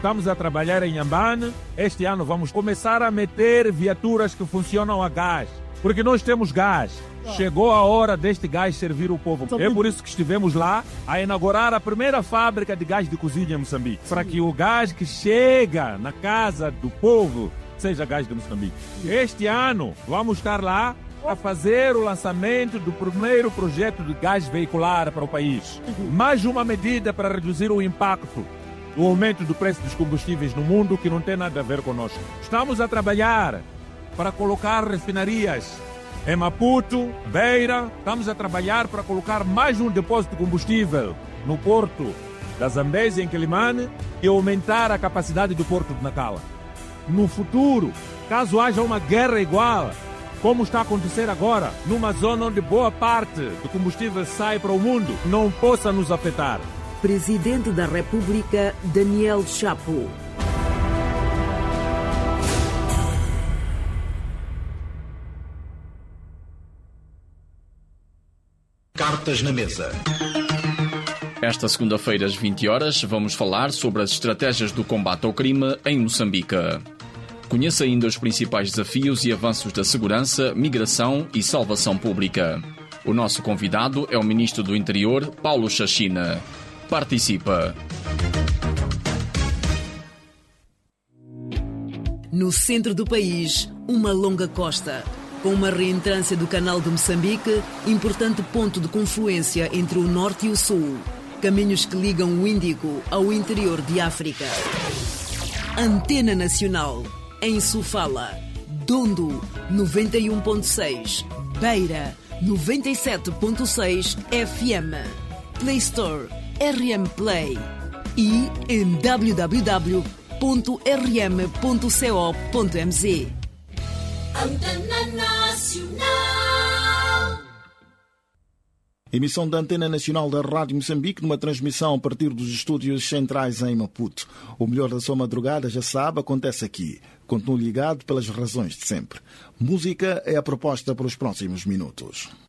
estamos a trabalhar em Inhambane. Este ano vamos começar a meter viaturas que funcionam a gás, porque nós temos gás. Chegou a hora deste gás servir o povo. É por isso que estivemos lá a inaugurar a primeira fábrica de gás de cozinha em Moçambique, para que o gás que chega na casa do povo seja gás de Moçambique. Este ano vamos estar lá a fazer o lançamento do primeiro projeto de gás veicular para o país. Mais uma medida para reduzir o impacto do aumento do preço dos combustíveis no mundo, que não tem nada a ver conosco. Estamos a trabalhar para colocar refinarias em Maputo, Beira. Estamos a trabalhar para colocar mais um depósito de combustível no porto da Zambésia, em Quelimane, e aumentar a capacidade do porto de Nacala. No futuro, caso haja uma guerra igual, como está a acontecer agora, numa zona onde boa parte do combustível sai para o mundo, não possa nos afetar. Presidente da República, Daniel Chapo. Cartas na mesa. Esta segunda-feira, às 20 horas, vamos falar sobre as estratégias do combate ao crime em Moçambique. Conheça ainda os principais desafios e avanços da segurança, migração e salvação pública. O nosso convidado é o Ministro do Interior, Paulo Chachina. Participa. No centro do país, uma longa costa, com uma reentrância do Canal de Moçambique, importante ponto de confluência entre o norte e o sul. Caminhos que ligam o Índico ao interior de África. Antena Nacional, em Sofala, Dondo, 91.6, Beira, 97.6 FM, Play Store, RM Play e em www.rm.co.mz. Antena Nacional. Emissão da Antena Nacional da Rádio Moçambique, numa transmissão a partir dos estúdios centrais em Maputo. O melhor da sua madrugada, já sabe, acontece aqui. Continue ligado pelas razões de sempre. Música é a proposta para os próximos minutos.